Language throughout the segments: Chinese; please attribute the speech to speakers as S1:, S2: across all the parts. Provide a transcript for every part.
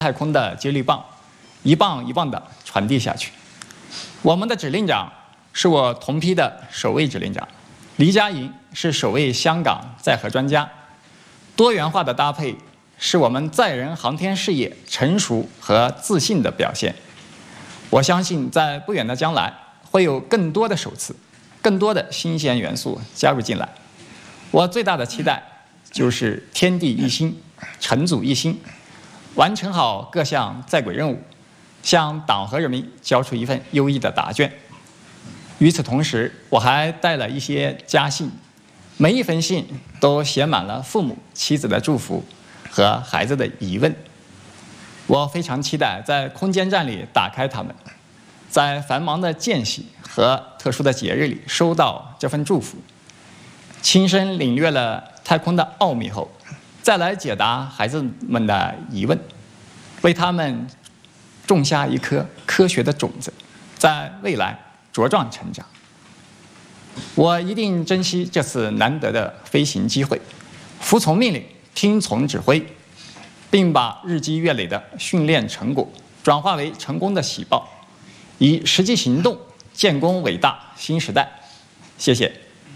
S1: 太空的接力棒，一棒一棒地传递下去。我们的指令长是我同批的首位指令长，黎佳莹是首位香港载荷专家。多元化的搭配是我们载人航天事业成熟和自信的表现。我相信在不远的将来会有更多的首次，更多的新鲜元素加入进来。我最大的期待就是天地一心，成组一心，完成好各项在轨任务，向党和人民交出一份优异的答卷。与此同时，我还带了一些家信，每一封信都写满了父母、妻子的祝福和孩子的疑问。我非常期待在空间站里打开它们，在繁忙的间隙和特殊的节日里收到这份祝福，亲身领略了太空的奥秘后，再来解答孩子们的疑问，为他们种下一颗科学的种子，在未来茁壮成长。我一定珍惜这次难得的飞行机会，服从命令，听从指挥，并把日积月累的训练成果转化为成功的喜报，以实际行动建功伟大新时代。谢谢。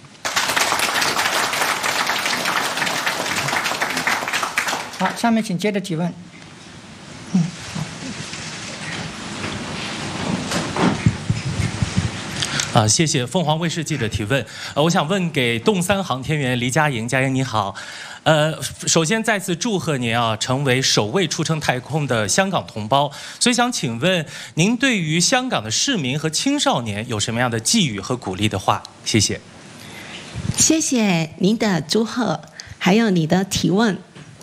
S2: 好，下面请接着提问。
S3: 谢谢凤凰卫视记者提问。我想问给动3航天员黎佳莹，佳莹你好。首先再次祝贺您啊，成为首位出征太空的香港同胞。所以想请问您对于香港的市民和青少年有什么样的寄语和鼓励的话？谢谢。
S4: 谢谢您的祝贺，还有你的提问。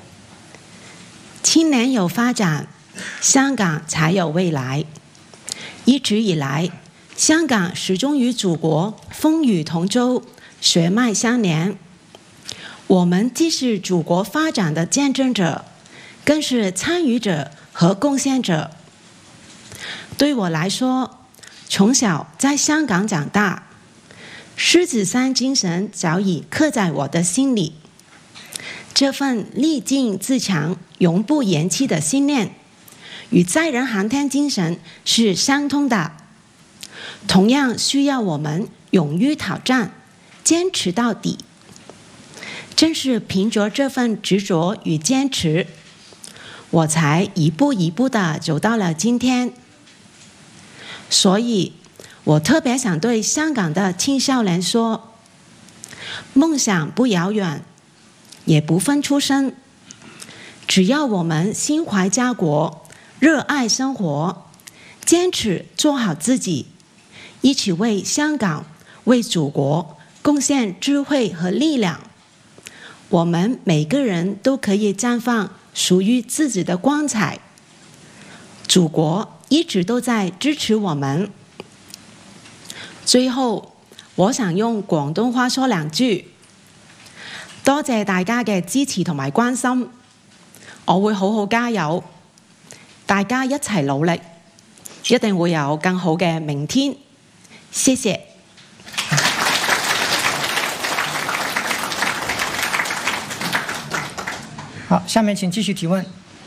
S4: 青年有发展，香港才有未来。一直以来，香港始终与祖国风雨同舟，血脉相连。我们既是祖国发展的见证者，更是参与者和贡献者。对我来说，从小在香港长大，狮子山精神早已刻在我的心里。这份励精自强、永不言弃的信念，与载人航天精神是相通的，同样需要我们勇于挑战，坚持到底。正是凭着这份执着与坚持，我才一步一步地走到了今天。所以，我特别想对香港的青少年说：梦想不遥远，也不分出身，只要我们心怀家国，热爱生活，坚持做好自己，一起为香港、为祖国贡献智慧和力量，我们每个人都可以绽放属于自己的光彩。祖國一直都在支持我們。最後，我想用廣東話說兩句。多謝大家嘅支持同埋關心，我會好好加油，大家一齊努力，一定會有更好嘅明天。謝謝。
S2: 好，下面请继续提问。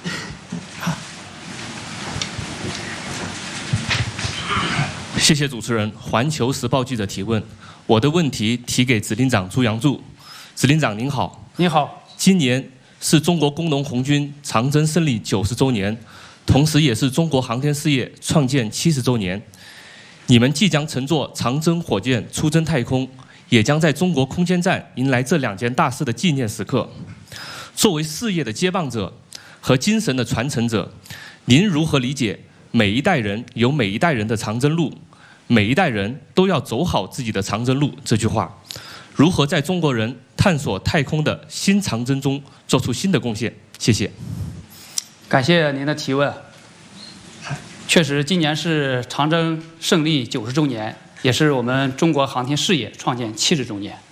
S5: 谢谢主持人。环球时报记者提问，我的问题提给指令长朱杨柱。指令长您好。
S6: 您好。
S5: 今年是中国工农红军长征胜利90周年，同时也是中国航天事业创建70周年。你们即将乘坐长征火箭出征太空，也将在中国空间站迎来这2件大事的纪念时刻。作为事业的接棒者和精神的传承者，您如何理解每一代人有每一代人的长征路，每一代人都要走好自己的长征路这句话，如何在中国人探索太空的新长征中做出新的贡献？谢谢。
S6: 感谢您的提问。确实，今年是长征胜利90周年，也是我们中国航天事业创建70周年。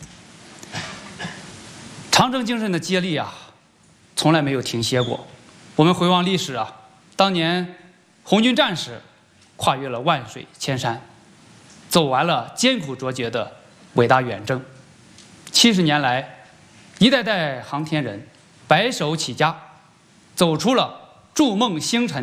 S6: 长征精神的接力啊，从来没有停歇过。我们回望历史啊，当年红军战士跨越了万水千山，走完了艰苦卓绝的伟大远征。70年来，一代代航天人白手起家，走出了筑梦星辰。